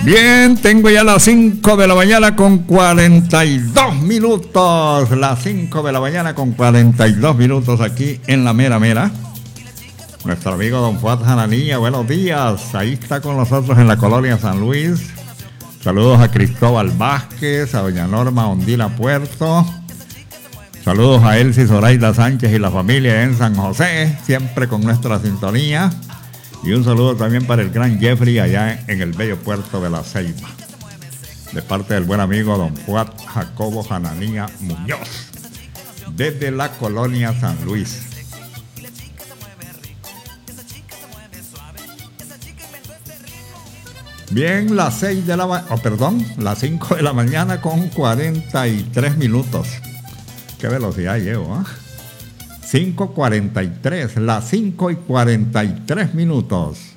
Bien, tengo ya las 5 de la mañana con 42 minutos. Las 5 de la mañana con 42 minutos aquí en la mera mera. Nuestro amigo don Fuad Jananilla, buenos días. Ahí está con nosotros en la colonia San Luis. Saludos a Cristóbal Vázquez, a doña Norma Ondila Puerto. Saludos a Elsie Zoraida Sánchez y la familia en San José, siempre con nuestra sintonía. Y un saludo también para el gran Jeffrey allá en el bello puerto de La Ceiba, de parte del buen amigo don Fuad Jacobo Jananilla Muñoz, desde la colonia San Luis. Bien, las 6 de la las 5 de la mañana con 43 minutos. Qué velocidad llevo, ¿eh? 5:43, las 5:43 minutos.